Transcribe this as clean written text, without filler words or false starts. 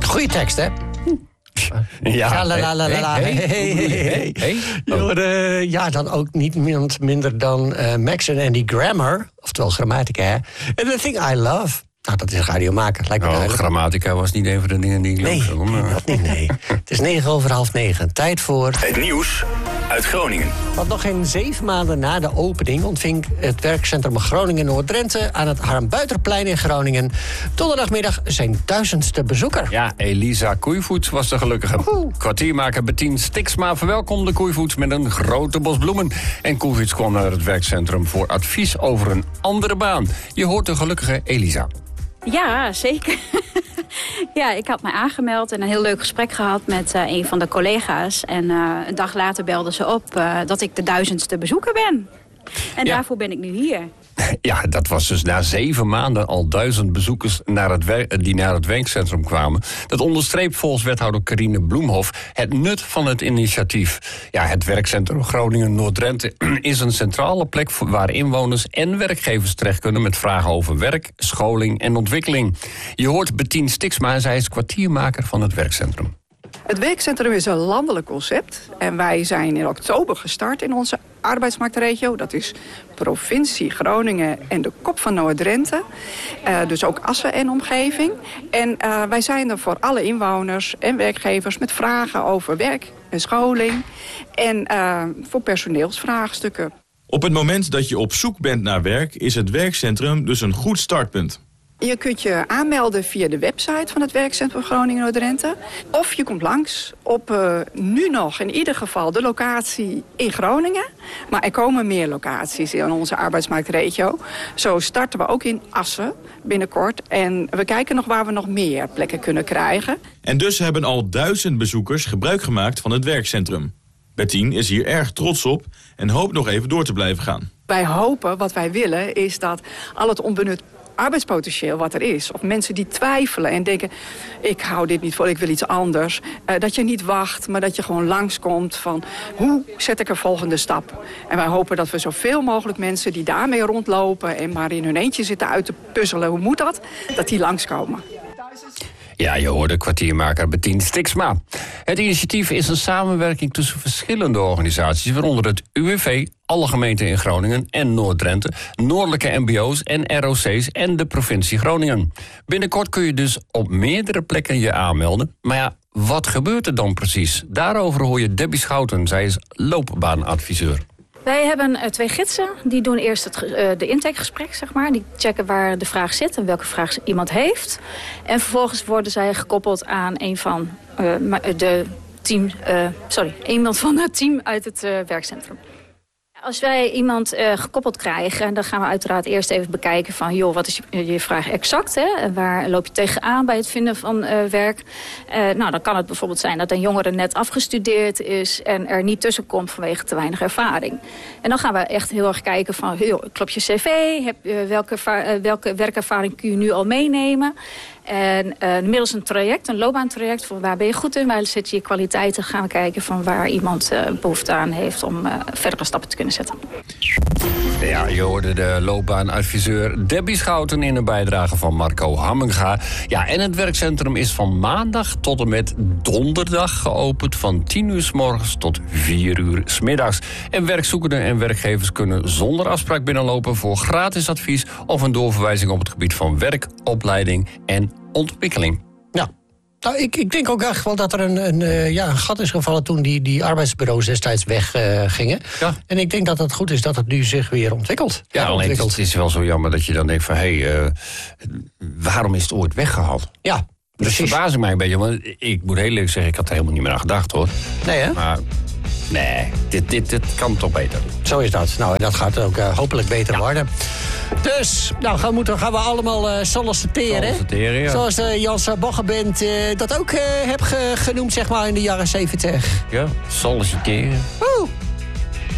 Goeie tekst, hè? Ja, ja, dan ook niet minder dan Max en Andy Grammer. Oftewel Grammatica, hè? And the thing I love. Nou, dat is radiomaker, lijkt me duidelijk. Grammatica was niet een van de dingen die ik leuk vond. Nee, dat niet, nee. Het is 9:09. Tijd voor... Het nieuws uit Groningen. Want nog geen 7 maanden na de opening ontving het werkcentrum Groningen-Noord-Drenthe aan het Harm-Buiterplein in Groningen donderdagmiddag zijn 1000ste bezoeker. Ja, Elisa Koeivoets was de gelukkige. Kwartiermaker Bettien Stiksma verwelkomde Koeivoets met een grote bos bloemen. En Koeivoets kwam naar het werkcentrum voor advies over een andere baan. Je hoort de gelukkige Elisa. Ja, zeker. Ja, ik had mij aangemeld en een heel leuk gesprek gehad met een van de collega's. En een dag later belden ze op dat ik de 1000ste bezoeker ben. En daarvoor ben ik nu hier. Ja, dat was dus na 7 maanden al 1000 bezoekers die naar het werkcentrum kwamen. Dat onderstreept volgens wethouder Carine Bloemhof het nut van het initiatief. Ja, het werkcentrum Groningen-Noord-Drenthe is een centrale plek waar inwoners en werkgevers terecht kunnen met vragen over werk, scholing en ontwikkeling. Je hoort Bettien Stiksma en zij is kwartiermaker van het werkcentrum. Het werkcentrum is een landelijk concept. En wij zijn in oktober gestart in onze arbeidsmarktregio. Dat is provincie Groningen en de kop van Noord-Drenthe. Dus ook Assen en omgeving. En wij zijn er voor alle inwoners en werkgevers met vragen over werk en scholing. En voor personeelsvraagstukken. Op het moment dat je op zoek bent naar werk is het werkcentrum dus een goed startpunt. Je kunt je aanmelden via de website van het werkcentrum Groningen-Noord-Drenthe. Of je komt langs op nu nog in ieder geval de locatie in Groningen. Maar er komen meer locaties in onze arbeidsmarktregio. Zo starten we ook in Assen binnenkort. En we kijken nog waar we nog meer plekken kunnen krijgen. En dus hebben al 1000 bezoekers gebruik gemaakt van het werkcentrum. Bettien is hier erg trots op en hoopt nog even door te blijven gaan. Wij hopen, wat wij willen, is dat al het onbenut arbeidspotentieel wat er is, of mensen die twijfelen en denken, ik hou dit niet voor, ik wil iets anders. Dat je niet wacht, maar dat je gewoon langskomt van, hoe zet ik een volgende stap? En wij hopen dat we zoveel mogelijk mensen die daarmee rondlopen en maar in hun eentje zitten uit te puzzelen, hoe moet dat die langskomen. Ja, je hoorde kwartiermaker Bettien Stiksma. Het initiatief is een samenwerking tussen verschillende organisaties, waaronder het UWV, alle gemeenten in Groningen en Noord-Drenthe, noordelijke mbo's en ROC's en de provincie Groningen. Binnenkort kun je dus op meerdere plekken je aanmelden. Maar ja, wat gebeurt er dan precies? Daarover hoor je Debbie Schouten, zij is loopbaanadviseur. Wij hebben 2 gidsen. Die doen eerst de intakegesprek, zeg maar. Die checken waar de vraag zit en welke vraag iemand heeft. En vervolgens worden zij gekoppeld aan iemand van het team uit het werkcentrum. Als wij iemand gekoppeld krijgen, dan gaan we uiteraard eerst even bekijken van, joh, wat is je vraag exact? Hè? En waar loop je tegenaan bij het vinden van werk? Nou, dan kan het bijvoorbeeld zijn dat een jongere net afgestudeerd is en er niet tussenkomt vanwege te weinig ervaring. En dan gaan we echt heel erg kijken van, joh, klopt je cv? Welke werkervaring kun je nu al meenemen? En middels een traject, een loopbaantraject, van waar ben je goed in, waar zitten je kwaliteiten, gaan we kijken van waar iemand behoefte aan heeft om verdere stappen te kunnen zetten. Ja, je hoorde de loopbaanadviseur Debbie Schouten in een bijdrage van Marco Hamminga. Ja, en het werkcentrum is van maandag tot en met donderdag geopend van 10 uur 's morgens tot 4 uur 's middags. En werkzoekenden en werkgevers kunnen zonder afspraak binnenlopen voor gratis advies of een doorverwijzing op het gebied van werk, opleiding en ontwikkeling. Ja. Nou, ik denk ook echt wel dat er een gat is gevallen toen die arbeidsbureaus destijds weggingen. Ja. En ik denk dat het goed is dat het nu zich weer ontwikkelt. Ja, alleen het is wel zo jammer dat je dan denkt van, waarom is het ooit weggehaald? Ja, precies. Dat verbaast mij een beetje, want ik moet heel eerlijk zeggen, ik had er helemaal niet meer aan gedacht, hoor. Nee, hè? Maar nee, dit kan toch beter. Zo is dat. Nou, en dat gaat ook hopelijk beter worden. Dus, nou gaan we allemaal solliciteren. Solliciteren, ja. Zoals de Jans Boggeband dat ook heb genoemd, zeg maar, in de jaren 70. Ja, solliciteren. Woe!